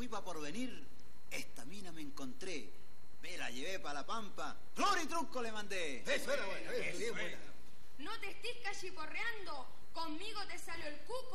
fui pa' Porvenir, esta mina me encontré. Me la llevé pa' la Pampa. ¡Flor y truco le mandé! Eso era bueno, bien buena. No te estés cachiporreando. Conmigo te salió el cuco